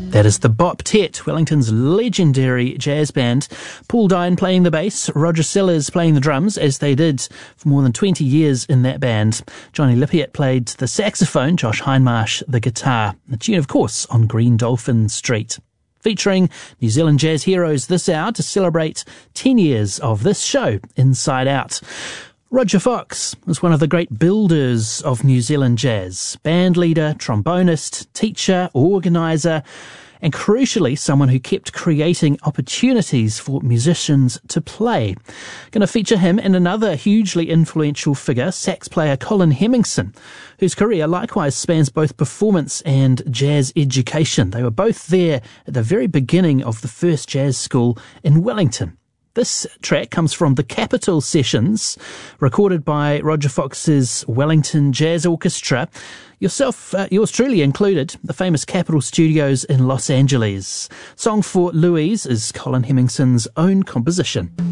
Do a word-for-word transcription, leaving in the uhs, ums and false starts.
That is the Bop-Tet, Wellington's legendary jazz band. Paul Dine playing the bass, Roger Sellers playing the drums, as they did for more than twenty years in that band. Johnny Lippiatt played the saxophone, Josh Hindmarsh the guitar. The tune, of course, on Green Dolphin Street. Featuring New Zealand jazz heroes this hour to celebrate ten years of this show, Inside Out. Roger Fox was one of the great builders of New Zealand jazz. Band leader, trombonist, teacher, organiser, and crucially someone who kept creating opportunities for musicians to play. Going to feature him and another hugely influential figure, sax player Colin Hemmingson, whose career likewise spans both performance and jazz education. They were both there at the very beginning of the first jazz school in Wellington. This track comes from the Capitol Sessions, recorded by Roger Fox's Wellington Jazz Orchestra. Yourself, uh, yours truly included, the famous Capitol Studios in Los Angeles. Song for Louise is Colin Hemmingson's own composition.